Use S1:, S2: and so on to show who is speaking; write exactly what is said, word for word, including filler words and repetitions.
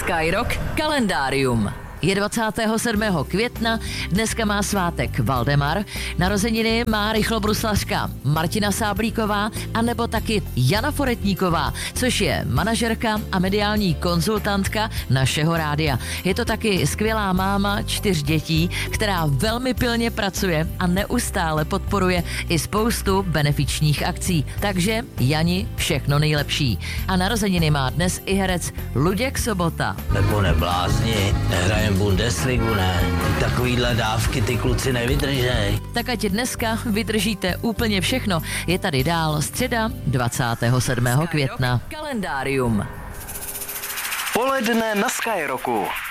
S1: Skyrock kalendárium. Je dvacátého sedmého května, dneska má svátek Valdemar, narozeniny má rychlobruslařka Martina Sáblíková a nebo taky Jana Foretníková, což je manažerka a mediální konzultantka našeho rádia. Je to taky skvělá máma čtyř dětí, která velmi pilně pracuje a neustále podporuje i spoustu benefičních akcí. Takže Jani všechno nejlepší. A narozeniny má dnes i herec Luděk Sobota.
S2: Nebo neblázni, nehrajem Bundesligu, ne? Takovýhle dávky ty kluci nevydržej.
S1: Tak ať dneska vydržíte úplně všechno. Je tady dál středa dvacátého sedmého května. Kalendárium.
S3: Poledne na Skyrocku.